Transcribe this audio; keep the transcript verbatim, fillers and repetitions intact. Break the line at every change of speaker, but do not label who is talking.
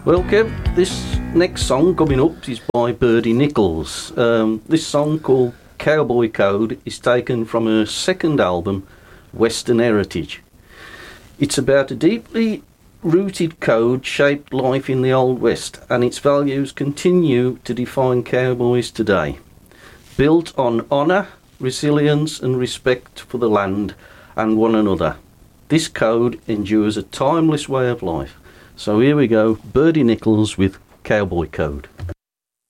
Well, Kev, this next song coming up is by Birdie Nichols. Um, this song, called Cowboy Code, is taken from her second album, Western Heritage. It's about a deeply rooted code shaped life in the Old West, and its values continue to define cowboys today. Built on honour, resilience and respect for the land and one another. This code endures a timeless way of life. So here we go, Birdie Nichols with Cowboy Code.